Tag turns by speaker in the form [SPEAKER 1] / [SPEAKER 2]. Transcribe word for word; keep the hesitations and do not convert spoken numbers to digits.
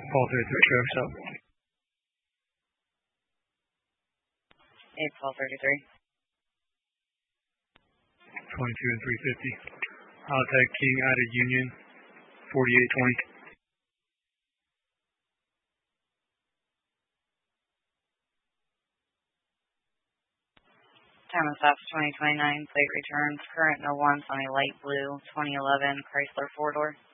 [SPEAKER 1] Paul thirty-three, Travis up.
[SPEAKER 2] eight Paul thirty-three.
[SPEAKER 1] twenty-two and three fifty. I'll take King out of Union, forty-eight twenty.
[SPEAKER 2] Time of stops twenty twenty-nine, plate returns, current no ones on a light blue twenty eleven Chrysler four-door.